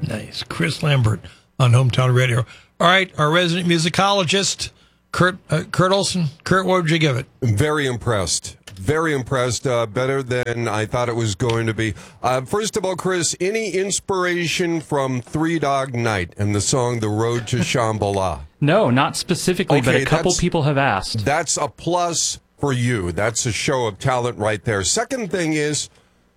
Nice. Chris Lambert on Hometown Radio. All right, our resident musicologist, Kurt Olson. Kurt, what would you give it? Very impressed. Very impressed. Better than I thought it was going to be. First of all, Chris, any inspiration from Three Dog Night and the song The Road to Shambhala? No, not specifically, but a couple people have asked. That's a plus for you. That's a show of talent right there. Second thing is,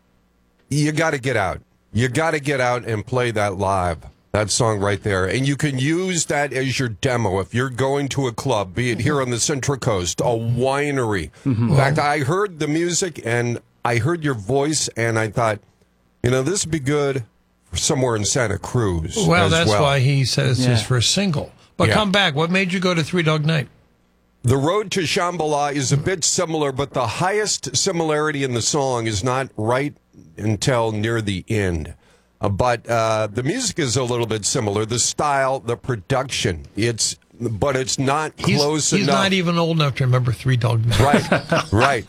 you got to get out. You got to get out and play that live. That song right there. And you can use that as your demo if you're going to a club, be it here on the Central Coast, a winery. In fact, I heard the music and I heard your voice and I thought, this would be good for somewhere in Santa Cruz. Well, that's why he said it's his first single. But come back. What made you go to Three Dog Night? The Road to Shambhala is a bit similar, but the highest similarity in the song is not right until near the end. But the music is a little bit similar. The style, the production, but it's not close enough. He's not even old enough to remember Three Dog Night. Right.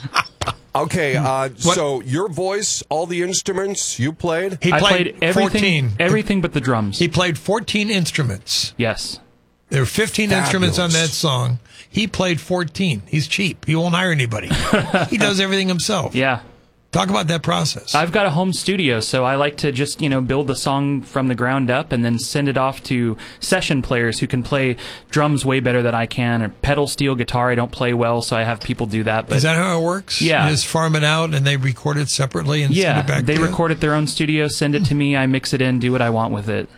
Okay, so your voice, all the instruments you played? I played everything, 14. Everything but the drums. He played 14 instruments. Yes. There were 15 instruments on that song. He played 14. He's cheap. He won't hire anybody. He does everything himself. Yeah. Talk about that process. I've got a home studio, so I like to just, build the song from the ground up and then send it off to session players who can play drums way better than I can, or pedal steel guitar I don't play well, so I have people do that. But is that how it works? Yeah. You just farm it out and they record it separately and send it back to you? They record at their own studio, send it to me, I mix it in, do what I want with it.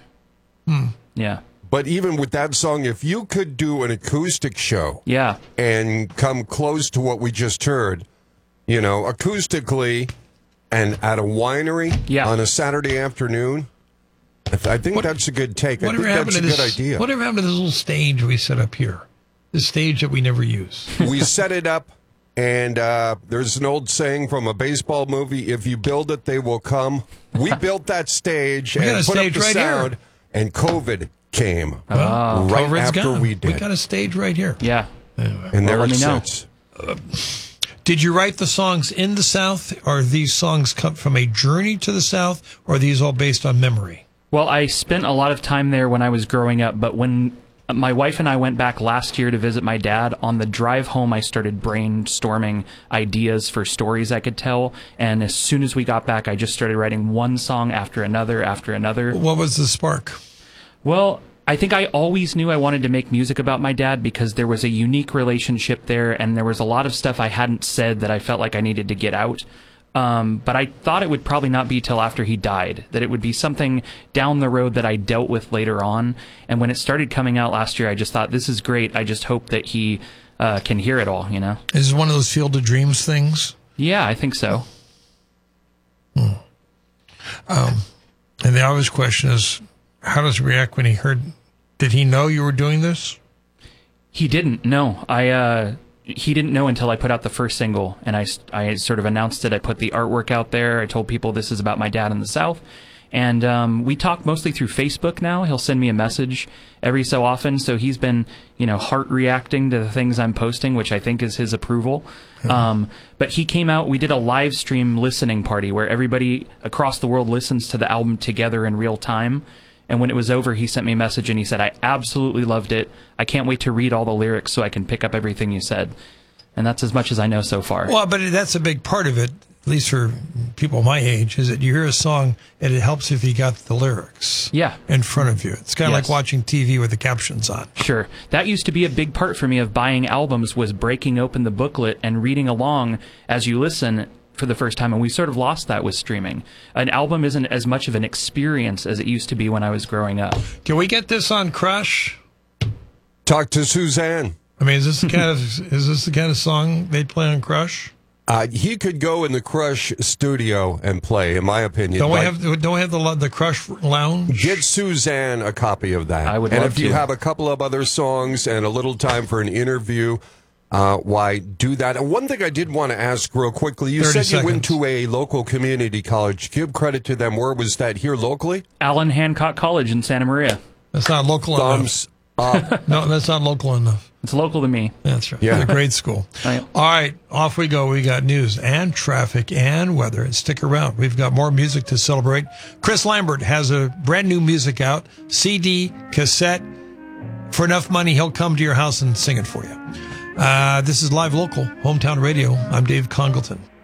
Yeah. But even with that song, if you could do an acoustic show and come close to what we just heard, acoustically and at a winery on a Saturday afternoon, I think that's a good take. I think that's a good idea. Whatever happened to this little stage we set up here? This stage that we never use. We set it up, and there's an old saying from a baseball movie, if you build it, they will come. We built that stage and put up the sound, and COVID came right after we did. We got a stage right here. Yeah. Anyway. And there it sits. Did you write the songs in the South, or are these songs come from a journey to the South, or are these all based on memory? Well, I spent a lot of time there when I was growing up, but when my wife and I went back last year to visit my dad, on the drive home I started brainstorming ideas for stories I could tell, and as soon as we got back, I just started writing one song after another after another. What was the spark? Well, I think I always knew I wanted to make music about my dad because there was a unique relationship there, and there was a lot of stuff I hadn't said that I felt like I needed to get out. But I thought it would probably not be till after he died, that it would be something down the road that I dealt with later on. And when it started coming out last year, I just thought, this is great. I just hope that he can hear it all, Is this one of those Field of Dreams things? Yeah, I think so. And the obvious question is, how does he react when he heard? Did he know you were doing this? He didn't. No, he didn't know until I put out the first single, and I sort of announced it. I put the artwork out there. I told people this is about my dad in the South, and we talk mostly through Facebook now. He'll send me a message every so often, so he's been, heart reacting to the things I'm posting, which I think is his approval. But he came out. We did a live stream listening party where everybody across the world listens to the album together in real time. And when it was over, he sent me a message and he said, I absolutely loved it. I can't wait to read all the lyrics so I can pick up everything you said. And that's as much as I know so far. Well, but that's a big part of it, at least for people my age, is that you hear a song and it helps if you got the lyrics in front of you. It's kind of like watching TV with the captions on. Sure. That used to be a big part for me of buying albums, was breaking open the booklet and reading along as you listen for the first time, and we sort of lost that with streaming. An album isn't as much of an experience as it used to be when I was growing up. Can we get this on Crush? Talk to Suzanne. I mean, is this the kind of song they'd play on Crush? He could go in the Crush studio and play, in my opinion. Don't we have the Crush Lounge? Get Suzanne a copy of that. I would love to. And if you have a couple of other songs and a little time for an interview, why do that? And one thing I did want to ask real quickly, you said you went to a local community college. Give credit to them. Where was that? Here locally? Allen Hancock College in Santa Maria. That's not local enough. Thumbs No, that's not local enough. It's local to me. That's right. Yeah. Grade school. All right, off we go. We got news and traffic and weather. And stick around. We've got more music to celebrate. Chris Lambert has a brand new music out, CD, cassette. For enough money, he'll come to your house and sing it for you. This is Live Local, Hometown Radio. I'm Dave Congleton.